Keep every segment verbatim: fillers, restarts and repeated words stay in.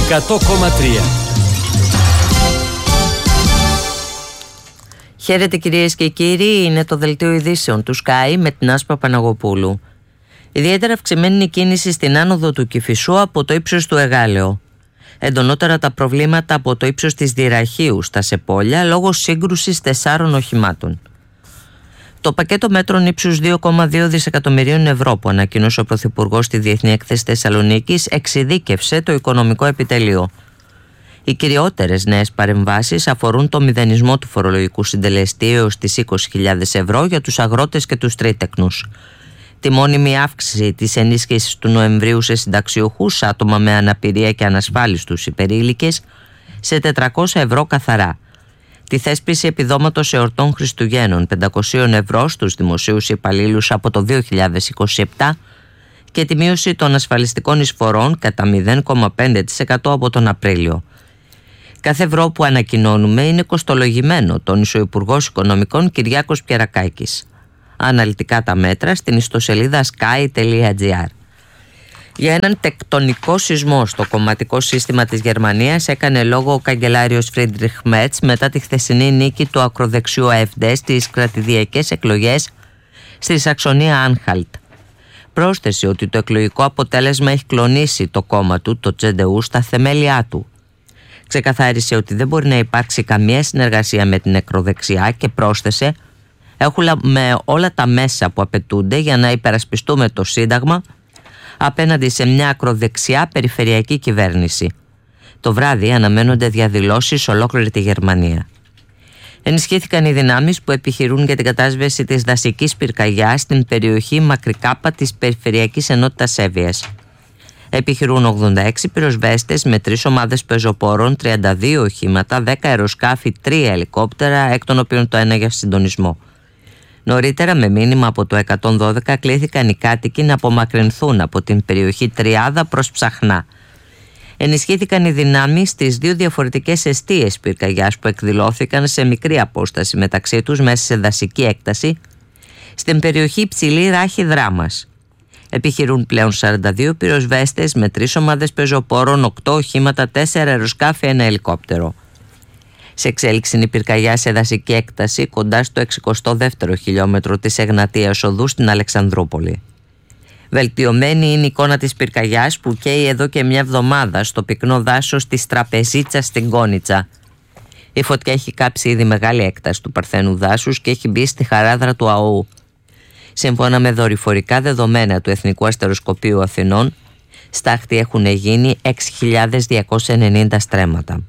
εκατό κόμμα τρία. Χαίρετε κυρίες και κύριοι, είναι το δελτίο ειδήσεων του Sky με την Άσπα Παναγοπούλου. Ιδιαίτερα αυξημένη είναι η κίνηση στην άνοδο του Κηφισού από το ύψος του Εγάλεο. Εντονότερα τα προβλήματα από το ύψος της Δυραχείου στα Σεπόλια λόγω σύγκρουσης τεσσάρων οχημάτων. Το πακέτο μέτρων ύψους δύο κόμμα δύο δισεκατομμυρίων ευρώ που ανακοίνωσε ο Πρωθυπουργός στη Διεθνή Έκθεση Θεσσαλονίκης εξειδίκευσε το οικονομικό επιτελείο. Οι κυριότερες νέες παρεμβάσεις αφορούν το μηδενισμό του φορολογικού συντελεστή έως τις είκοσι χιλιάδες ευρώ για τους αγρότες και τους τρίτεκνους. Τη μόνιμη αύξηση της ενίσχυσης του Νοεμβρίου σε συνταξιούχους, άτομα με αναπηρία και ανασφάλιστους υπερήλικες σε τετρακόσια ευρώ καθαρά. Τη θέσπιση επιδόματος εορτών Χριστουγέννων πεντακόσια ευρώ στους δημοσίους υπαλλήλους από το δύο χιλιάδες είκοσι επτά και τη μείωση των ασφαλιστικών εισφορών κατά μηδέν κόμμα πέντε τοις εκατό από τον Απρίλιο. Κάθε ευρώ που ανακοινώνουμε είναι κοστολογημένο, τόνισε ο Υπουργός Οικονομικών Κυριάκος Πιερακάκης. Αναλυτικά τα μέτρα στην ιστοσελίδα sky τελεία gr. Για έναν τεκτονικό σεισμό στο κομματικό σύστημα της Γερμανίας έκανε λόγο ο καγκελάριος Φρίντριχ Μέρτς μετά τη χθεσινή νίκη του ακροδεξιού ΑΕΦΔ στις κρατηδιακές εκλογές στη Σαξονία Άνχαλτ. Πρόσθεσε ότι το εκλογικό αποτέλεσμα έχει κλονίσει το κόμμα του, το τζε ντι γιου, στα θεμέλια του. Ξεκαθάρισε ότι δεν μπορεί να υπάρξει καμία συνεργασία με την ακροδεξιά και πρόσθεσε: έχουμε όλα τα μέσα που απαιτούνται για να υπερασπιστούμε το Σύνταγμα απέναντι σε μια ακροδεξιά περιφερειακή κυβέρνηση. Το βράδυ αναμένονται διαδηλώσεις σε ολόκληρη τη Γερμανία. Ενισχύθηκαν οι δυνάμεις που επιχειρούν για την κατάσβεση της δασικής πυρκαγιάς στην περιοχή Μακρικάπα της Περιφερειακής Ενότητας Εύβοιας. Επιχειρούν ογδόντα έξι πυροσβέστες με τρεις ομάδες πεζοπόρων, τριάντα δύο οχήματα, δέκα αεροσκάφη, τρία ελικόπτερα, εκ των οποίων το ένα για συντονισμό. Νωρίτερα, με μήνυμα από το εκατόν δώδεκα, κλήθηκαν οι κάτοικοι να απομακρυνθούν από την περιοχή Τριάδα προς Ψαχνά. Ενισχύθηκαν οι δυνάμεις στις δύο διαφορετικές εστίες πυρκαγιάς που εκδηλώθηκαν σε μικρή απόσταση μεταξύ τους μέσα σε δασική έκταση στην περιοχή Ψηλή Ράχη Δράμας. Επιχειρούν πλέον σαράντα δύο πυροσβέστες με τρεις ομάδες πεζοπόρων, οκτώ οχήματα, τέσσερα αεροσκάφη, ένα ελικόπτερο. Σε εξέλιξη είναι η πυρκαγιά σε δασική έκταση κοντά στο εξηκοστό δεύτερο χιλιόμετρο της Εγνατίας Οδού στην Αλεξανδρούπολη. Βελτιωμένη είναι η εικόνα της πυρκαγιάς που καίει εδώ και μια εβδομάδα στο πυκνό δάσος της Τραπεζίτσας στην Κόνιτσα. Η φωτιά έχει κάψει ήδη μεγάλη έκταση του παρθένου δάσους και έχει μπει στη χαράδρα του ΑΟΥ. Σύμφωνα με δορυφορικά δεδομένα του Εθνικού Αστεροσκοπείου Αθηνών, στάχτη έχουν γίνει έξι χιλιάδες διακόσια ενενήντα στρέμματα.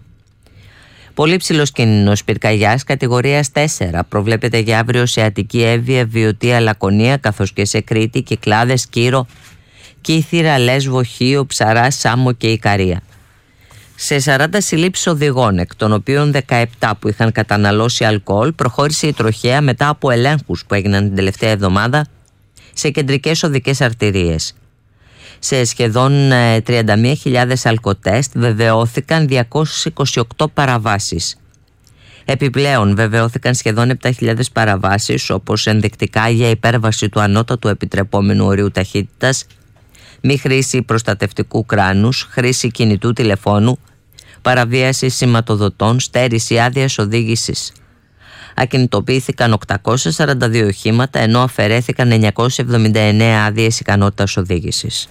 Πολύ ψηλός κίνδυνος πυρκαγιάς κατηγορίας τέσσερα προβλέπεται για αύριο σε Αττική, Εύβοια, Βιωτία, Λακωνία, καθώς και σε Κρήτη, Κυκλάδες, Κύρο, Κύθυρα, Λέσβο, Χίο, Ψαρά, Σάμο και Ικαρία. Σε σαράντα συλλήψεις οδηγών, εκ των οποίων δεκαεπτά που είχαν καταναλώσει αλκοόλ, προχώρησε η τροχέα μετά από ελέγχους που έγιναν την τελευταία εβδομάδα σε κεντρικές οδικές αρτηρίες. Σε σχεδόν τριάντα μία χιλιάδες αλκοτέστ βεβαιώθηκαν διακόσιες είκοσι οκτώ παραβάσεις. Επιπλέον βεβαιώθηκαν σχεδόν επτά χιλιάδες παραβάσεις, όπως ενδεικτικά για υπέρβαση του ανώτατου επιτρεπόμενου ορίου ταχύτητας, μη χρήση προστατευτικού κράνους, χρήση κινητού τηλεφώνου, παραβίαση σηματοδοτών, στέρηση άδειας οδήγησης. Ακινητοποιήθηκαν οκτακόσια σαράντα δύο οχήματα, ενώ αφαιρέθηκαν εννιακόσιες εβδομήντα εννέα άδειες ικανότητας οδήγησης.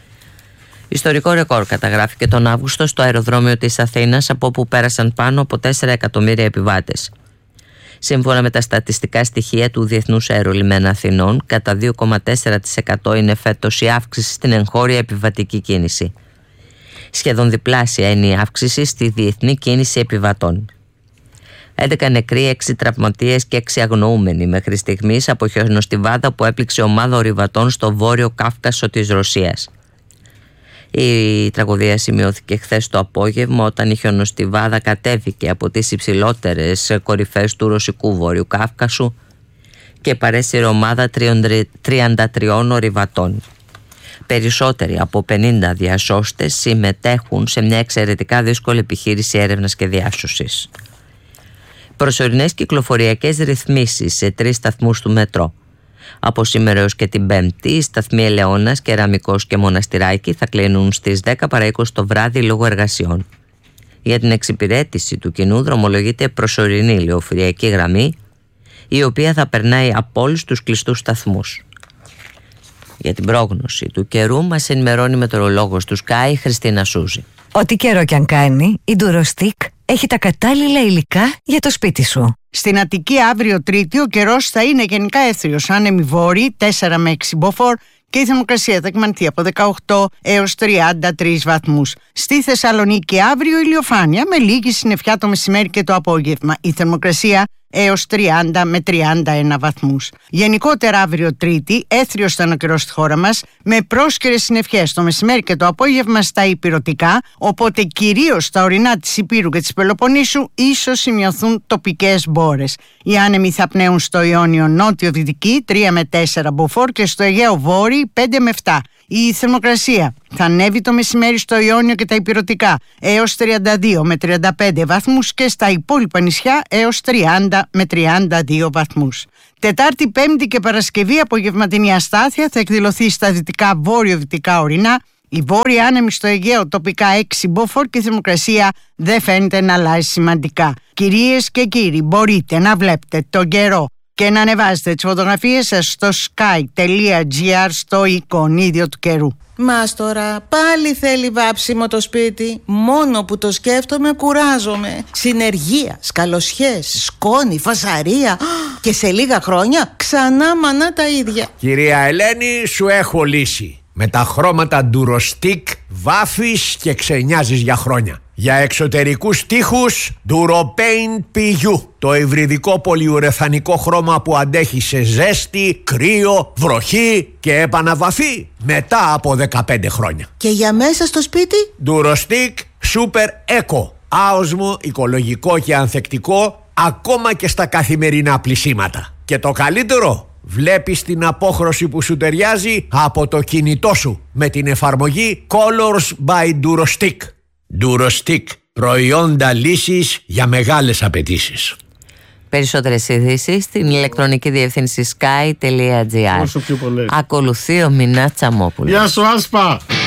Ιστορικό ρεκόρ καταγράφηκε τον Αύγουστο στο αεροδρόμιο της Αθήνας, από όπου πέρασαν πάνω από τέσσερα εκατομμύρια επιβάτες. Σύμφωνα με τα στατιστικά στοιχεία του Διεθνούς Αερολιμένα Αθηνών, κατά δύο κόμμα τέσσερα τοις εκατό είναι φέτος η αύξηση στην εγχώρια επιβατική κίνηση. Σχεδόν διπλάσια είναι η αύξηση στη διεθνή κίνηση επιβατών. έντεκα νεκροί, έξι τραυματίες και έξι αγνοούμενοι μέχρι στιγμής από χιονοστιβάδα που έπληξε ομάδα ορειβατών στο βόρειο Κάφκασο της Ρωσίας. Η τραγωδία σημειώθηκε χθες το απόγευμα όταν η χιονοστιβάδα κατέβηκε από τις υψηλότερες κορυφές του ρωσικού Βόρειου Κάφκασου και παρέσυρε ομάδα τριάντα τριών ορειβατών. Περισσότεροι από πενήντα διασώστες συμμετέχουν σε μια εξαιρετικά δύσκολη επιχείρηση έρευνας και διάσωσης. Προσωρινές κυκλοφοριακές ρυθμίσεις σε τρεις σταθμούς του μετρό. Από σήμερα έως και την Πέμπτη, οι σταθμοί Ελαιώνας, Κεραμικός και Μοναστηράκι θα κλείνουν στις δέκα παρά είκοσι το βράδυ λόγω εργασιών. Για την εξυπηρέτηση του κοινού δρομολογείται προσωρινή λεωφορειακή γραμμή, η οποία θα περνάει από όλους τους κλειστούς σταθμούς. Για την πρόγνωση του καιρού μας ενημερώνει η μετεωρολόγος του Sky, Χριστίνα Σούζη. Ό,τι καιρό κι αν κάνει, η Durostick έχει τα κατάλληλα υλικά για το σπίτι σου. Στην Αττική αύριο Τρίτη ο καιρός θα είναι γενικά έθριος, άνεμοι βόρειοι τέσσερα με έξι μποφόρ και η θερμοκρασία θα εκμανθεί από δεκαοκτώ έως τριάντα τρεις βαθμούς. Στη Θεσσαλονίκη αύριο ηλιοφάνεια με λίγη συννεφιά το μεσημέρι και το απόγευμα. Η θερμοκρασία έως τριάντα με τριάντα ένα βαθμούς. Γενικότερα αύριο Τρίτη έθριος θα είναι ο καιρός στη χώρα μας με πρόσκαιρες συννεφιές το μεσημέρι και το απόγευμα στα ηπειρωτικά, οπότε κυρίως στα ορεινά της Ηπείρου και της Πελοποννήσου ίσως σημειωθούν τοπικές μπόρες. Οι άνεμοι θα πνέουν στο Ιόνιο νότιο-δυτική τρία με τέσσερα μποφόρ και στο Αιγαίο βόρειο πέντε με επτά. Η θερμοκρασία θα ανέβει το μεσημέρι στο Ιόνιο και τα ηπειρωτικά έως τριάντα δύο με τριάντα πέντε βαθμούς και στα υπόλοιπα νησιά έως τριάντα με τριάντα δύο βαθμούς. Τετάρτη, Πέμπτη και Παρασκευή απογευματινή αστάθεια θα εκδηλωθεί στα δυτικά βόρειο-δυτικά ορεινά. Η βόρεια άνεμη στο Αιγαίο τοπικά έξι μποφόρ και η θερμοκρασία δεν φαίνεται να αλλάζει σημαντικά. Κυρίες και κύριοι, μπορείτε να βλέπετε τον καιρό και να ανεβάζετε τις φωτογραφίες σας στο sky.gr στο εικονίδιο του καιρού. Μας τώρα πάλι θέλει βάψιμο το σπίτι. Μόνο που το σκέφτομαι κουράζομαι. Συνεργεία, σκαλωσιές, σκόνη, φασαρία. Και σε λίγα χρόνια ξανά μανά τα ίδια. Κυρία Ελένη, σου έχω λύση. Με τα χρώματα Durostick βάφεις και ξενιάζεις για χρόνια. Για εξωτερικούς τοίχους Duropaint πι γιου, το υβριδικό πολυουρεθανικό χρώμα που αντέχει σε ζέστη, κρύο, βροχή και επαναβαφή μετά από δεκαπέντε χρόνια. Και για μέσα στο σπίτι Durostick Super Eco, άοσμο, οικολογικό και ανθεκτικό ακόμα και στα καθημερινά πλυσίματα. Και το καλύτερο, βλέπεις την απόχρωση που σου ταιριάζει από το κινητό σου με την εφαρμογή Colors by Durostick. Durostick, προϊόντα λύσης για μεγάλες απαιτήσεις. Περισσότερες ειδήσεις στην ηλεκτρονική διεύθυνση sky.gr. Όσο πιο πολλές. Ακολουθεί ο Μινά Τσαμόπουλος. Γεια σου Άσπα!